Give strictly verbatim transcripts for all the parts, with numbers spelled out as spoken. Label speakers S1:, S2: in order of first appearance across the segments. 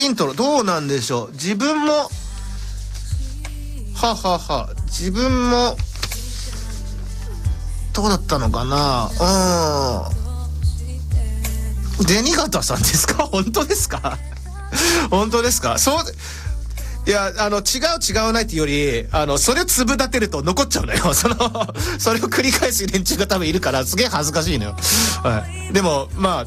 S1: イントロどうなんでしょう。自分もははは自分もどうだったのかな。うん。銭形さんですか？本当ですか？本当ですか？そう、いや、あの、違う違わないっていうより、あの、それを粒立てると残っちゃうのよ。その、それを繰り返す連中が多分いるから、すげえ恥ずかしいのよ。はい。でも、ま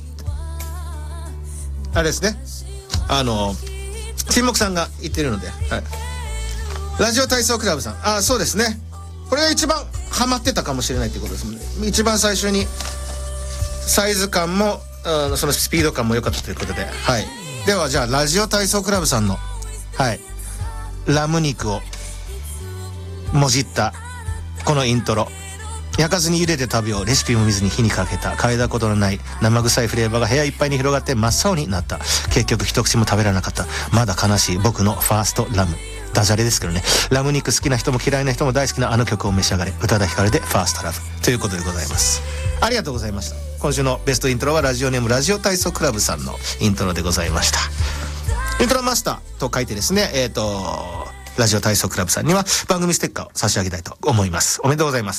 S1: あ、あれですね。あの、沈黙さんが言ってるので、はい。ラジオ体操クラブさん。あ、そうですね。これが一番ハマってたかもしれないってことですもんね。一番最初に、サイズ感も、うん、そのスピード感も良かったということで、はい。では、じゃあ、ラジオ体操クラブさんの、はい、ラム肉をもじったこのイントロ、焼かずに茹でて食べよう、レシピも見ずに火にかけた、嗅いだことのない生臭いフレーバーが部屋いっぱいに広がって真っ青になった。結局一口も食べられなかった。まだ悲しい僕のファーストラム。ダジャレですけどね。ラム肉好きな人も嫌いな人も大好きなあの曲を召し上がれ。宇多田ヒカルでファーストラブということでございます。ありがとうございました。今週のベストイントロはラジオネームラジオ体操クラブさんのイントロでございました。イントロマスターと書いてですね、えっと、ラジオ体操クラブさんには番組ステッカーを差し上げたいと思います。おめでとうございます。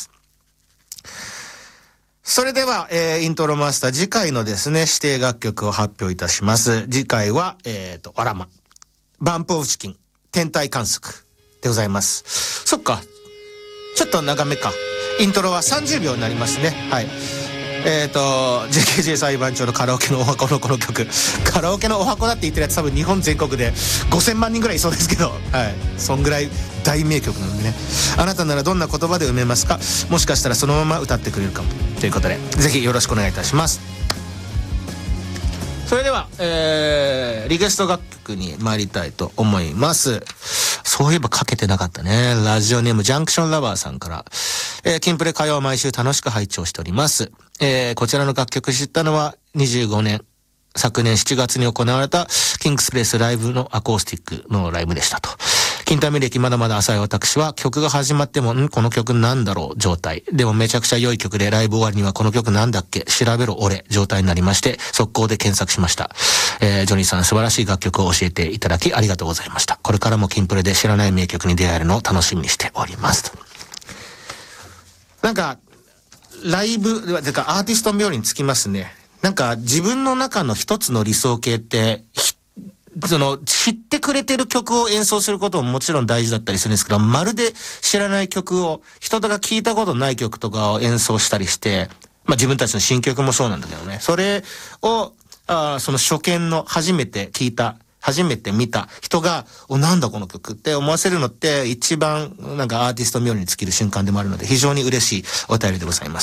S1: それでは、えー、イントロマスター次回のですね、指定楽曲を発表いたします。次回は、えっと、あらま、バンプオブチキン、天体観測でございます。そっか、ちょっと長めか。イントロはさんじゅうびょうになりますね。はい。えっと、ジェーケージェー 裁判長のカラオケのお箱のこの曲。カラオケのお箱だって言ってるやつ多分日本全国でごせんまんにんぐらいいそうですけど、はい。そんぐらい大名曲なのでね。あなたならどんな言葉で埋めますか？もしかしたらそのまま歌ってくれるかも。ということで、ぜひよろしくお願いいたします。それでは、えー、リクエスト楽曲に参りたいと思います。そういえばかけてなかったね。ラジオネームジャンクションラバーさんから、えー、キンプレ歌謡は毎週楽しく拝聴しております。えー、こちらの楽曲知ったのはにじゅうごねん、昨年しちがつに行われたキングスプレスライブのアコースティックのライブでしたと。金タメ歴まだまだ浅い私は曲が始まってもんこの曲なんだろう状態でもめちゃくちゃ良い曲でライブ終わりにはこの曲なんだっけ調べろ俺状態になりまして速攻で検索しました。えー、ジョニーさん素晴らしい楽曲を教えていただきありがとうございました。これからもキンプレで知らない名曲に出会えるのを楽しみにしておりますと。なんかライブてかアーティスト冥利につきますね。なんか自分の中の一つの理想形ってその知ってくれてる曲を演奏することももちろん大事だったりするんですけど、まるで知らない曲を人が聞いたことない曲とかを演奏したりして、まあ自分たちの新曲もそうなんだけどね、それをあその初見の初めて聞いた初めて見た人がおなんだこの曲って思わせるのって一番なんかアーティスト冥利に尽きる瞬間でもあるので非常に嬉しいお便りでございます。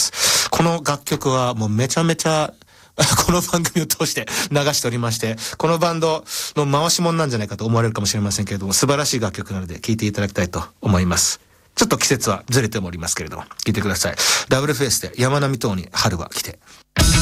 S1: この楽曲はもうめちゃめちゃこの番組を通して流しておりまして、このバンドの回し物なんじゃないかと思われるかもしれませんけれども、素晴らしい楽曲なので聴いていただきたいと思います。ちょっと季節はずれてもおりますけれども、聴いてください。ダブルフェイスで山並等に春は来て。